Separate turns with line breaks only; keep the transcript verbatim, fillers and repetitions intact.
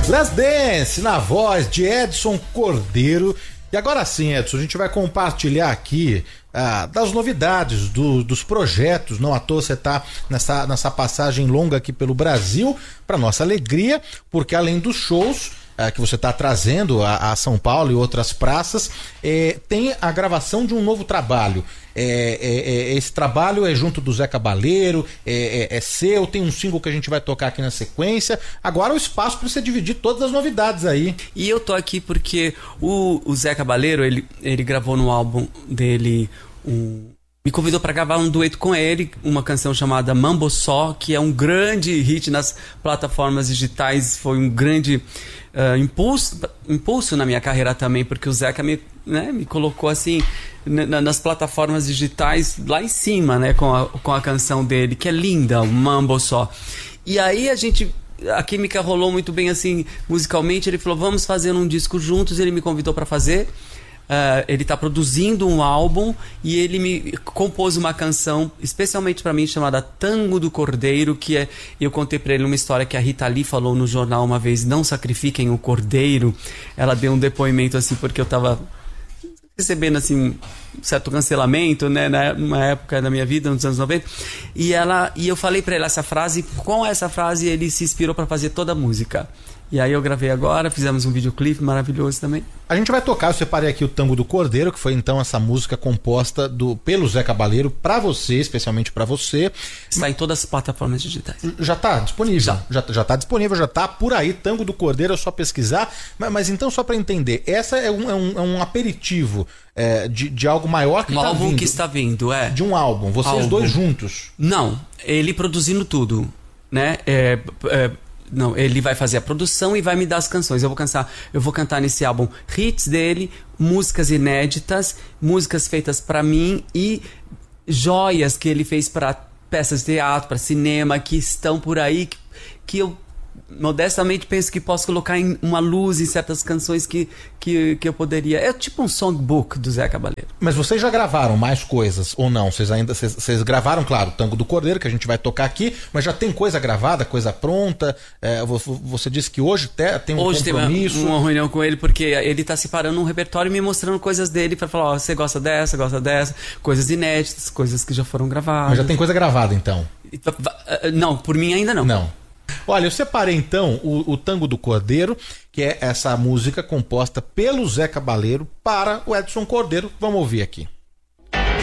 Let's Dance, na voz de Edson Cordeiro. E agora sim, Edson, a gente vai compartilhar aqui ah, das novidades, do, dos projetos. Não à toa você está nessa, nessa passagem longa aqui pelo Brasil, para nossa alegria, porque além dos shows ah, que você está trazendo a, a São Paulo e outras praças, eh, tem a gravação de um novo trabalho. É, é, é, esse trabalho é junto do Zé Cabaleiro, é, é, é seu, tem um single que a gente vai tocar aqui na sequência. Agora o espaço para você dividir todas as novidades aí.
E eu tô aqui porque o, o Zé Cabaleiro, ele, ele gravou no álbum dele um... me convidou para gravar um dueto com ele, uma canção chamada Mambo Só, que é um grande hit nas plataformas digitais, foi um grande uh, impulso, impulso na minha carreira também, porque o Zeca me, né, me colocou assim na, nas plataformas digitais lá em cima, né, com a, com a canção dele, que é linda, o Mambo Só. E aí a gente... a química rolou muito bem assim musicalmente. Ele falou, vamos fazer um disco juntos. Ele me convidou para fazer. Uh, ele está produzindo um álbum e ele me compôs uma canção especialmente para mim chamada Tango do Cordeiro, que é, eu contei para ele uma história que a Rita Lee falou no jornal uma vez: não sacrifiquem o cordeiro. Ela deu um depoimento assim porque eu estava recebendo assim um certo cancelamento, né, numa época da minha vida, nos anos noventa, e ela e eu falei para ele essa frase. Com essa frase ele se inspirou para fazer toda a música. E aí eu gravei agora, fizemos um videoclipe maravilhoso também. A
gente vai tocar, eu separei aqui o Tango do Cordeiro, que foi então essa música composta do, pelo Zé Cabaleiro, pra você, especialmente pra você.
Está em todas as plataformas digitais.
Já tá disponível?
Já.
Já, já tá disponível, já tá por aí, Tango do Cordeiro, é só pesquisar. Mas, mas então, só pra entender, essa é um, é um, é um aperitivo é, de, de algo maior que
um
tá
álbum
vindo.
que está vindo, é.
De um álbum, vocês
álbum.
dois juntos?
Não, ele produzindo tudo, né? É... é... Não, ele vai fazer a produção e vai me dar as canções. Eu vou cantar, eu vou cantar nesse álbum hits dele, músicas inéditas, músicas feitas pra mim e joias que ele fez pra peças de teatro, pra cinema, que estão por aí, que, que eu modestamente penso que posso colocar em uma luz em certas canções que, que, que eu poderia. É tipo um songbook do Zé Cabaleiro.
Mas vocês já gravaram mais coisas ou não? Vocês ainda vocês, vocês gravaram, claro, o Tango do Cordeiro, que a gente vai tocar aqui, mas já tem coisa gravada, coisa pronta? É, você disse que hoje tem um
hoje
compromisso.
Hoje tem uma, uma reunião com ele, porque ele tá separando um repertório e me mostrando coisas dele para falar, ó, você gosta dessa, gosta dessa, coisas inéditas, coisas que já foram gravadas.
Mas já tem coisa gravada, então?
Não, por mim ainda não.
Não. Olha, eu separei então o, o Tango do Cordeiro, que é essa música composta pelo Zé Cabaleiro para o Edson Cordeiro. Vamos ouvir aqui.